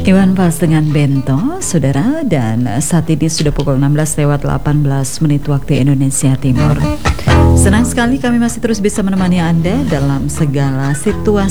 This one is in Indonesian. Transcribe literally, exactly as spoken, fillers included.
Iwan Fals dengan Bento, saudara, dan saat ini sudah pukul enam belas lewat delapan belas menit waktu Indonesia Timur. Senang sekali kami masih terus bisa menemani Anda dalam segala situasi